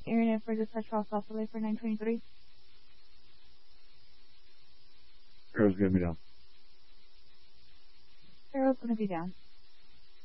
Area for dispatch call South Delay for 923. Arrow's gonna be down. Arrow's going to be down.